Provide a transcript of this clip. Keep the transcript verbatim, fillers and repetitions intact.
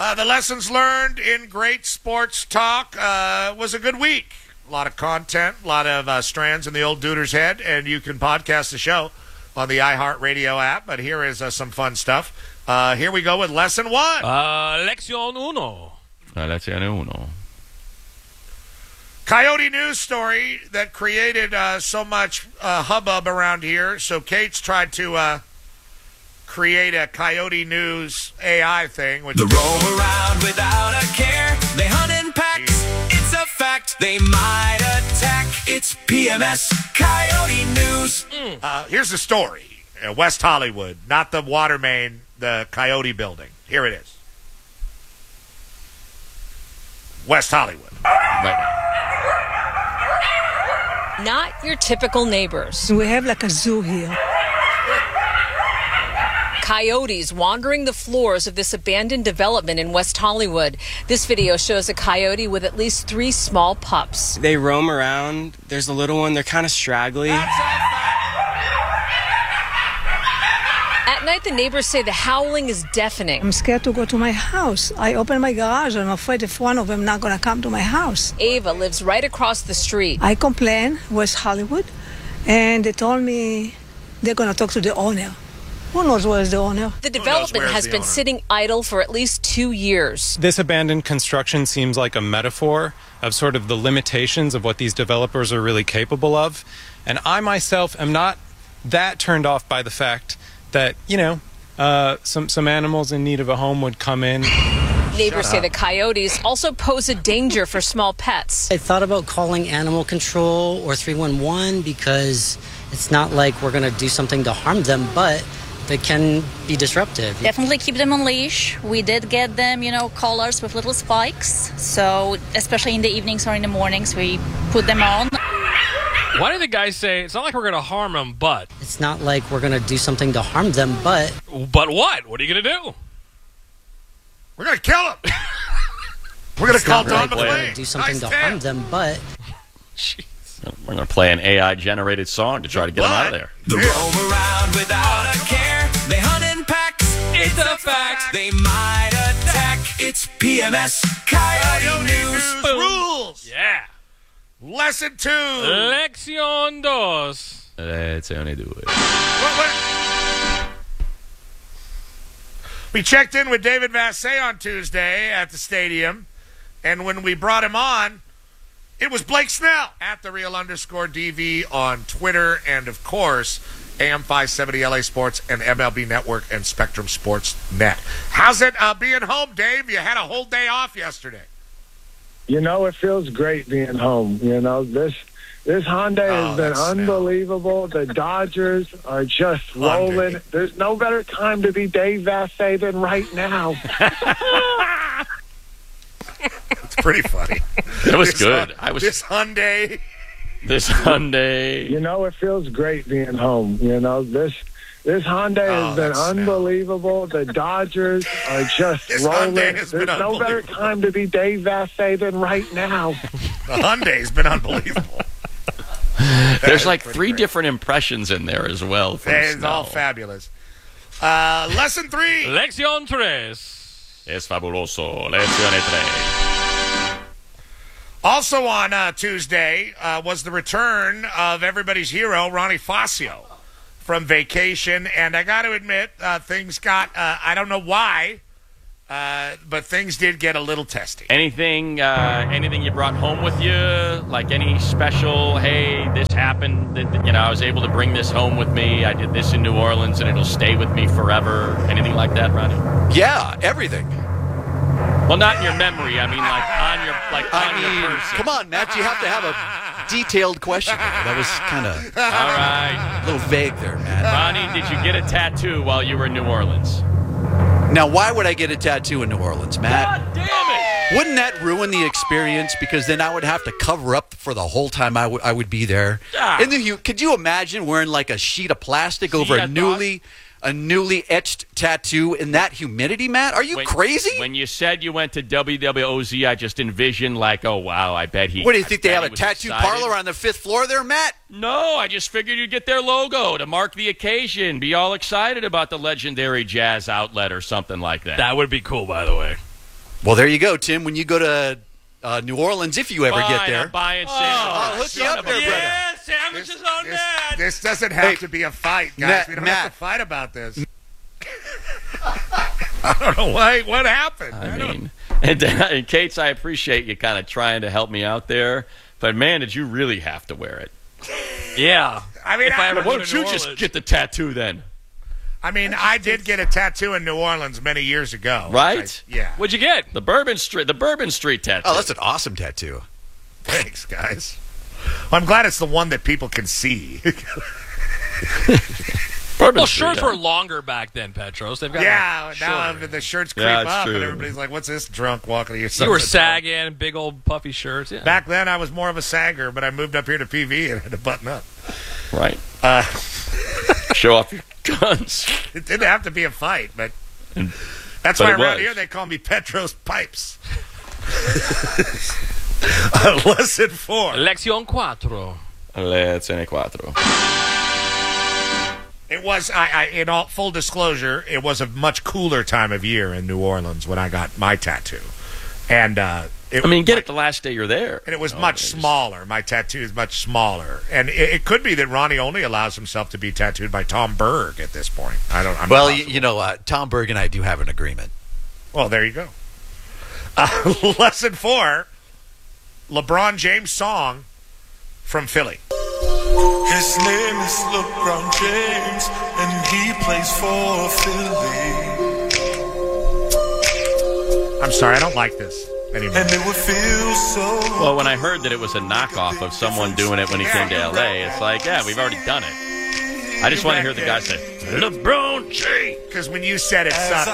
Uh, the lessons learned in great sports talk uh, was a good week. A lot of content, a lot of uh, strands in the old duder's head, and you can podcast the show on the iHeartRadio app. But here is uh, some fun stuff. Uh, here we go with lesson one. Uh, Lección uno. Uh, Lección uno. Coyote news story that created uh, so much uh, hubbub around here. So Kate's tried to uh, create a Coyote News A I thing. Which they roam around without a care. They hunt in packs. It's a fact. They might attack. It's P M S Coyote News. Mm. Uh, here's the story. Uh, West Hollywood, not the water main, the Coyote building. Here it is. West Hollywood. Right. Not your typical neighbors. We have like a zoo here. Coyotes wandering the floors of this abandoned development in West Hollywood. This video shows a coyote with at least three small pups. They roam around. There's a little one. They're kind of straggly. At night, the neighbors say the howling is deafening. I'm scared to go to my house. I open my garage. I'm afraid if one of them not going to come to my house. Ava lives right across the street. I complained, West Hollywood, and they told me they're going to talk to the owner. Who knows where's the owner? The development has been owner? sitting idle for at least two years. This abandoned construction seems like a metaphor of sort of the limitations of what these developers are really capable of. And I myself am not that turned off by the fact that, you know, uh, some, some animals in need of a home would come in. Neighbors say the coyotes also pose a danger for small pets. I thought about calling animal control or three one one because it's not like we're going to do something to harm them, but they can be disruptive. Definitely keep them on leash. We did get them, you know, collars with little spikes. So especially in the evenings or in the mornings, we put them on. Why do the guys say it's not like we're going to harm them, but... It's not like we're going to do something to harm them, but... But what? What are you going to do? We're going to kill them. We're going to call Don McClain. We're going to do something nice to harm them, but... Jeez. We're going to play an A I-generated song to try to get what? them out of there. They roam around without a care. They hunt in packs. It's a fact. They might attack. It's P M S Coyote, Coyote News. News rules. Yeah. Lesson two. Lección dos. Lección dos. What, what? We checked in with David Vassay on Tuesday at the stadium, and when we brought him on, it was Blake Snell at the real underscore D V on Twitter, and of course, A M five seventy L A Sports and M L B Network and Spectrum Sports Net. How's it uh, being home, Dave? You had a whole day off yesterday. You know, it feels great being home. You know, this this Hyundai oh, has been unbelievable. The Dodgers are just Hyundai. rolling. There's no better time to be Dave Vassay than right now. It's pretty funny. It was this, good. Uh, I was this Hyundai. This Hyundai. You know, it feels great being home. You know, this this Hyundai oh, has been unbelievable. The Dodgers are just this rolling. There's no better time to be Dave Vassay than right now. The Hyundai's been unbelievable. There's like three great. different impressions in there as well. It's all fabulous. Uh, lesson three. Lección tres. Es fabuloso. Lección tres. Also on uh, Tuesday uh, was the return of everybody's hero, Ronnie Fascio, from vacation. And I got to admit, uh, things got, uh, I don't know why, uh, but things did get a little testy. Anything uh, anything you brought home with you? Like any special, hey, this happened, that, you know, I was able to bring this home with me. I did this in New Orleans and it'll stay with me forever. Anything like that, Ronnie? Yeah, everything. Well, not in your memory. I mean, like on your, like on I mean, your person. Come on, Matt. You have to have a detailed question. That was kind of all right. A little vague there, Matt. Ronnie, did you get a tattoo while you were in New Orleans? Now, why would I get a tattoo in New Orleans, Matt? God damn it! Wouldn't that ruin the experience? Because then I would have to cover up for the whole time I, w- I would be there. Ah. And then you, could you imagine wearing like a sheet of plastic See over a newly... Thought? A newly etched tattoo in that humidity, Matt? Are you when, crazy? When you said you went to W W O Z, I just envisioned like, oh, wow, I bet he... What, do you think they have a tattoo excited. parlor on the fifth floor there, Matt? No, I just figured you'd get their logo to mark the occasion, be all excited about the legendary jazz outlet or something like that. That would be cool, by the way. Well, there you go, Tim. When you go to uh, New Orleans, if you ever Fine, get there. I'm buying Oh, sandwiches. I'll hook you Son up of there, a- brother. Yeah, sandwiches on This, that. this doesn't have Hey, to be a fight, guys. Matt- we don't Matt. have to fight about this. I don't know why. What happened? I don't- mean, and, and Kate's, I appreciate you kind of trying to help me out there, but man, did you really have to wear it? Yeah. I mean, If I I, ever Why go don't to you New just Orleans. get the tattoo then? I mean, I did get a tattoo in New Orleans many years ago. Right? I- yeah. What'd you get? The Bourbon Street, the Bourbon Street tattoo. Oh, that's an awesome tattoo. Thanks, guys. Well, I'm glad it's the one that people can see. Bourbon Well, Street, shirts huh? were longer back then, Petros. They've got yeah, now shorter. the shirts creep Yeah, it's up, true. and everybody's like, "What's this drunk walking to your?" You were sagging, big old puffy shirts. Yeah. Back then, I was more of a sagger, but I moved up here to P V and had to button up. Right. Uh, Show off your guns. it didn't have to be a fight, but And- that's but why it around was. here they call me Petros Pipes. uh, lesson four. Lección cuatro. Lezione quattro. It was, I, I, in all full disclosure, it was a much cooler time of year in New Orleans when I got my tattoo, and uh, it, I mean, get it the last day you're there. and it was Oh, much it's- smaller. My tattoo is much smaller, and it, it could be that Ronnie only allows himself to be tattooed by Tom Berg at this point. I don't. I'm Well, not you, you know, uh, Tom Berg and I do have an agreement. Well, there you go. Uh, lesson four: LeBron James song from Philly. His name is LeBron James, and he plays for Philly. I'm sorry, I don't like this anymore. And it would feel so. Well, when I heard that it was a knockoff of someone doing it when he came to L A, it's like, yeah, we've already done it. I just want to hear the guy say, LeBron James. Because when you said it As sucked,